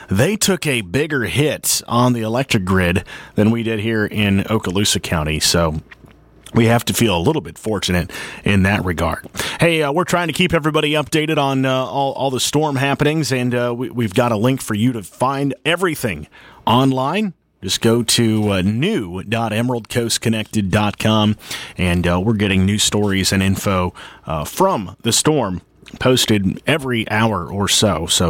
they took a bigger hit on the electric grid than we did here in Okaloosa County. So we have to feel a little bit fortunate in that regard. Hey, we're trying to keep everybody updated on all the storm happenings, and we've got a link for you to find everything online. Just go to new.emeraldcoastconnected.com, and we're getting news stories and info from the storm posted every hour or so. So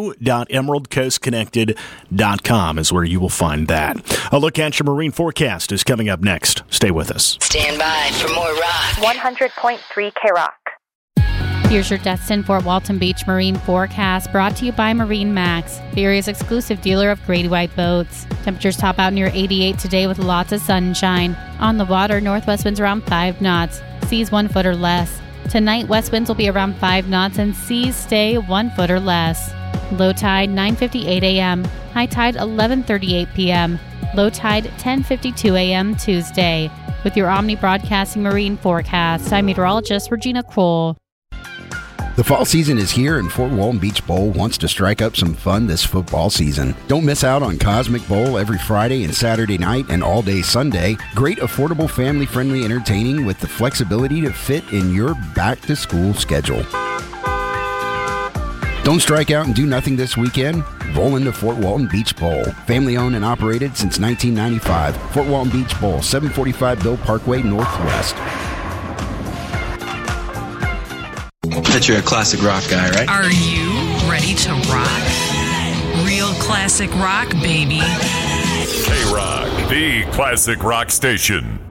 new.emeraldcoastconnected.com is where you will find that. A look at your marine forecast is coming up next. Stay with us. Stand by for more rock. 100.3 K-Rock. Here's your Destin Fort Walton Beach Marine forecast, brought to you by Marine Max, the area's exclusive dealer of Grady White boats. Temperatures top out near 88 today with lots of sunshine. On the water, northwest winds around 5 knots, seas 1 foot or less. Tonight, west winds will be around 5 knots and seas stay 1 foot or less. Low tide 9:58 a.m., high tide 11:38 p.m., low tide 10:52 a.m. Tuesday. With your Omni Broadcasting Marine forecast, I'm meteorologist Regina Kroll. The fall season is here, and Fort Walton Beach Bowl wants to strike up some fun this football season. Don't miss out on Cosmic Bowl every Friday and Saturday night and all day Sunday. Great, affordable, family-friendly entertaining with the flexibility to fit in your back-to-school schedule. Don't strike out and do nothing this weekend. Roll into Fort Walton Beach Bowl. Family-owned and operated since 1995. Fort Walton Beach Bowl, 745 Bill Parkway Northwest. Bet you're a classic rock guy, right? Are you ready to rock? Real classic rock, baby. K-Rock, the classic rock station.